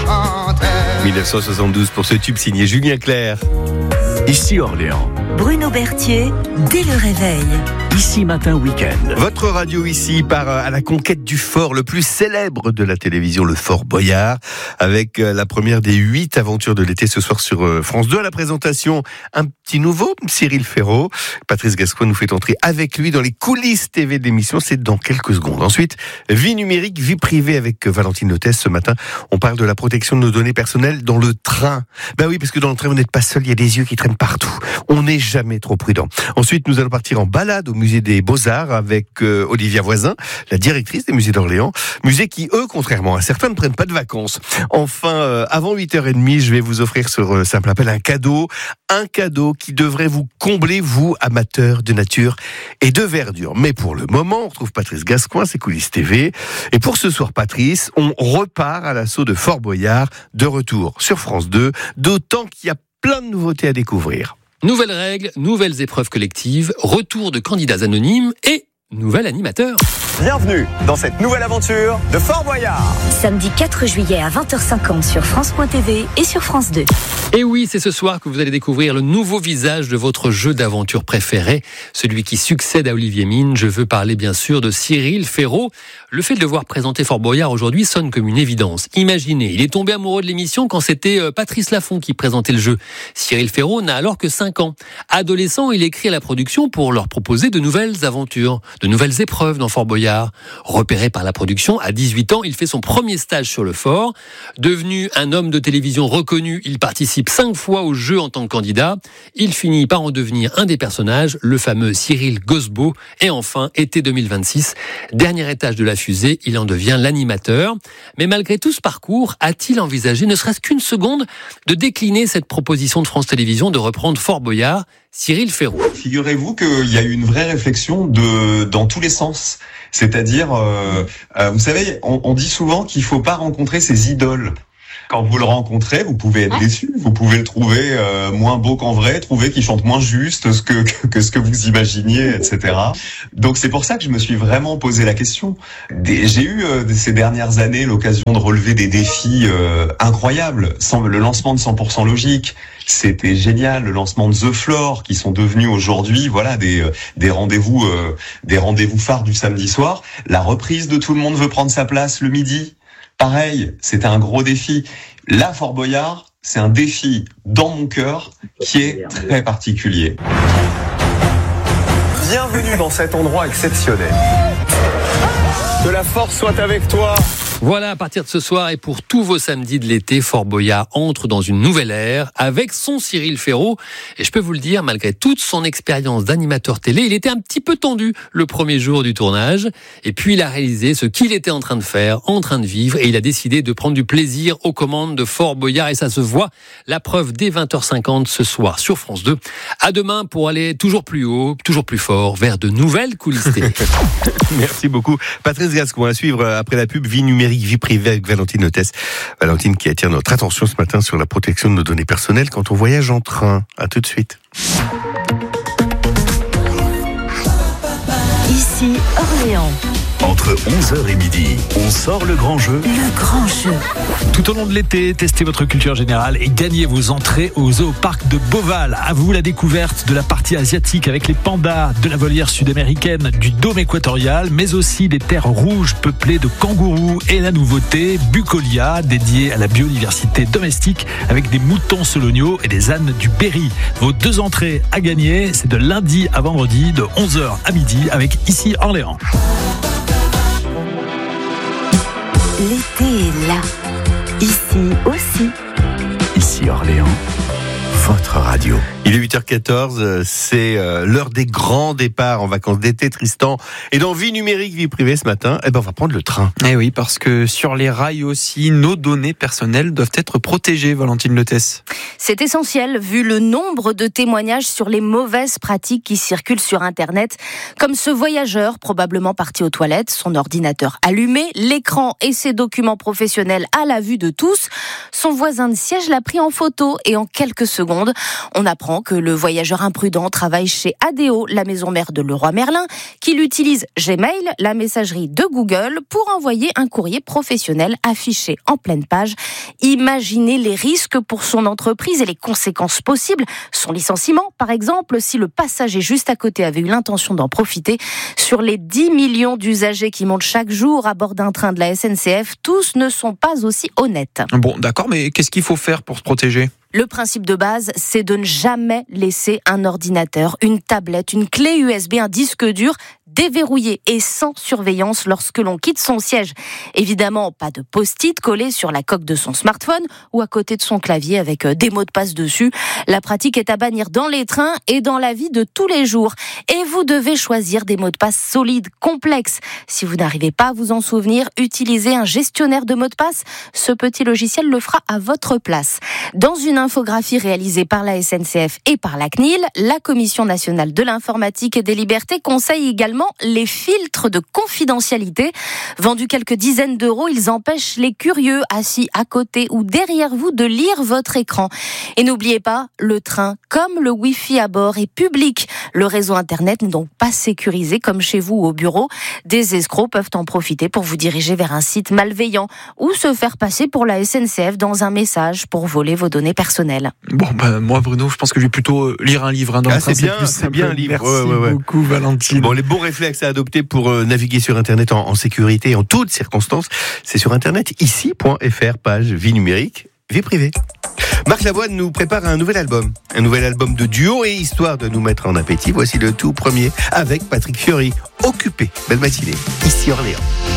chantait. 1972 pour ce tube signé Julien Clerc. Ici Orléans. Bruno Berthier, dès le réveil. Ici Matin Week-end. Votre radio ici part à la conquête du fort le plus célèbre de la télévision, le Fort Boyard, avec la première des 8 aventures de l'été ce soir sur France 2. À la présentation, un petit nouveau, Cyril Ferraud. Patrice Gascoigne nous fait entrer avec lui dans les coulisses TV de l'émission. C'est dans quelques secondes. Ensuite, vie numérique, vie privée avec Valentine Lotès. Ce matin, on parle de la protection de nos données personnelles dans le train. Ben oui, parce que dans le train, vous n'êtes pas seul, il y a des yeux qui traînent partout. On n'est jamais trop prudent. Ensuite, nous allons partir en balade au musée des Beaux-Arts avec Olivia Voisin, la directrice des musées d'Orléans. Musées qui, eux, contrairement à certains, ne prennent pas de vacances. Enfin, avant 8h30, je vais vous offrir sur simple appel un cadeau qui devrait vous combler, vous, amateurs de nature et de verdure. Mais pour le moment, on retrouve Patrice Gascoigne, c'est Coulisses TV. Et pour ce soir, Patrice, on repart à l'assaut de Fort Boyard, de retour sur France 2, d'autant qu'il y a plein de nouveautés à découvrir. Nouvelles règles, nouvelles épreuves collectives, retour de candidats anonymes et nouvel animateur. Bienvenue dans cette nouvelle aventure de Fort Boyard. Samedi 4 juillet à 20h50 sur France.tv et sur France 2. Et oui, c'est ce soir que vous allez découvrir le nouveau visage de votre jeu d'aventure préféré, celui qui succède à Olivier Mine. Je veux parler bien sûr de Cyril Ferraud. Le fait de le voir présenter Fort Boyard aujourd'hui sonne comme une évidence. Imaginez, il est tombé amoureux de l'émission quand c'était Patrice Laffont qui présentait le jeu. Cyril Ferraud n'a alors que 5 ans. Adolescent, il écrit à la production pour leur proposer de nouvelles aventures, de nouvelles épreuves dans Fort Boyard. Repéré par la production, à 18 ans, il fait son premier stage sur le fort. Devenu un homme de télévision reconnu, il participe 5 fois au jeu en tant que candidat. Il finit par en devenir un des personnages, le fameux Cyril Gosbeau. Et enfin, été 2026, dernier étage de la fusée, il en devient l'animateur. Mais malgré tout ce parcours, a-t-il envisagé, ne serait-ce qu'une seconde, de décliner cette proposition de France Télévisions de reprendre Fort Boyard ? Cyril Ferraud. Figurez-vous qu'il y a eu une vraie réflexion dans tous les sens. C'est-à-dire, vous savez, on dit souvent qu'il faut pas rencontrer ses idoles. Quand vous le rencontrez, vous pouvez être déçu, vous pouvez le trouver moins beau qu'en vrai, trouver qu'il chante moins juste que ce que vous imaginiez, etc. Donc c'est pour ça que je me suis vraiment posé la question. J'ai eu ces dernières années l'occasion de relever des défis incroyables. Le lancement de 100% Logique, c'était génial. Le lancement de The Floor, qui sont devenus aujourd'hui, voilà, des rendez-vous phares du samedi soir. La reprise de Tout le monde veut prendre sa place le midi. Pareil, c'était un gros défi. Là, Fort Boyard, c'est un défi dans mon cœur qui est très particulier. Bienvenue dans cet endroit exceptionnel. Que la force soit avec toi. Voilà, à partir de ce soir et pour tous vos samedis de l'été, Fort Boyard entre dans une nouvelle ère avec son Cyril Ferraud. Et je peux vous le dire, malgré toute son expérience d'animateur télé, il était un petit peu tendu le premier jour du tournage. Et puis il a réalisé ce qu'il était en train de faire, en train de vivre. Et il a décidé de prendre du plaisir aux commandes de Fort Boyard. Et ça se voit. La preuve dès 20h50 ce soir sur France 2. À demain pour aller toujours plus haut, toujours plus fort, vers de nouvelles coulisses télé. Merci beaucoup. Patrice Gascoigne, à suivre après la pub, vie numérique, vie privée avec Valentine Lotès. Valentine qui attire notre attention ce matin sur la protection de nos données personnelles quand on voyage en train. À tout de suite. Ici Orléans. Entre 11h et midi, on sort le grand jeu. Le grand jeu. Tout au long de l'été, testez votre culture générale et gagnez vos entrées au Zooparc de Beauval. À vous la découverte de la partie asiatique avec les pandas, de la volière sud-américaine, du dôme équatorial, mais aussi des terres rouges peuplées de kangourous et la nouveauté, Bucolia, dédiée à la biodiversité domestique avec des moutons soloniaux et des ânes du Berry. Vos 2 entrées à gagner, c'est de lundi à vendredi, de 11h à midi avec Ici Orléans. L'été est là. Ici aussi. Ici Orléans, votre radio. Il est 8h14, c'est l'heure des grands départs en vacances d'été, Tristan. Et dans Vie numérique, vie privée ce matin, on va prendre le train. Eh oui, parce que sur les rails aussi, nos données personnelles doivent être protégées, Valentine Lotès. C'est essentiel, vu le nombre de témoignages sur les mauvaises pratiques qui circulent sur Internet. Comme ce voyageur, probablement parti aux toilettes, son ordinateur allumé, l'écran et ses documents professionnels à la vue de tous. Son voisin de siège l'a pris en photo et en quelques secondes, secondes. On apprend que le voyageur imprudent travaille chez ADO, la maison mère de Leroy Merlin, qu'il utilise Gmail, la messagerie de Google, pour envoyer un courrier professionnel affiché en pleine page. Imaginez les risques pour son entreprise et les conséquences possibles. Son licenciement, par exemple, si le passager juste à côté avait eu l'intention d'en profiter. Sur les 10 millions d'usagers qui montent chaque jour à bord d'un train de la SNCF, tous ne sont pas aussi honnêtes. Bon, d'accord, mais qu'est-ce qu'il faut faire pour se protéger ? Le principe de base, c'est de ne jamais laisser un ordinateur, une tablette, une clé USB, un disque dur déverrouillé et sans surveillance lorsque l'on quitte son siège. Évidemment, pas de post-it collé sur la coque de son smartphone ou à côté de son clavier avec des mots de passe dessus. La pratique est à bannir dans les trains et dans la vie de tous les jours. Et vous devez choisir des mots de passe solides, complexes. Si vous n'arrivez pas à vous en souvenir, utilisez un gestionnaire de mots de passe. Ce petit logiciel le fera à votre place. Dans une infographie réalisée par la SNCF et par la CNIL, la Commission nationale de l'informatique et des libertés conseille également les filtres de confidentialité. Vendus quelques dizaines d'euros, ils empêchent les curieux assis à côté ou derrière vous de lire votre écran. Et n'oubliez pas, le train, comme le Wi-Fi à bord, est public. Le réseau Internet n'est donc pas sécurisé comme chez vous au bureau. Des escrocs peuvent en profiter pour vous diriger vers un site malveillant ou se faire passer pour la SNCF dans un message pour voler vos données personnelles. Bon, moi, Bruno, je pense que je vais plutôt lire un livre. Dans le train, c'est bien un livre. Merci beaucoup, Valentine. Bon, les bons réflexes à adopter pour naviguer sur Internet en sécurité en toutes circonstances, c'est sur Internet, ici.fr, page vie numérique, vie privée. Marc Lavoine nous prépare un nouvel album de duo, et histoire de nous mettre en appétit, voici le tout premier avec Patrick Fiori. Occupé. Belle matinée, ici Orléans.